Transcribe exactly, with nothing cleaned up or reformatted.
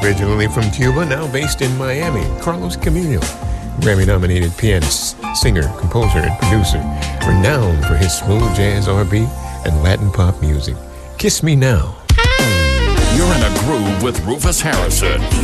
Originally from Cuba, now based in Miami, Carlos Camino, Grammy-nominated pianist, singer, composer, and producer, renowned for his smooth jazz, R and B, and Latin pop music. Kiss Me Now. You're in a groove with Rufus Harrison.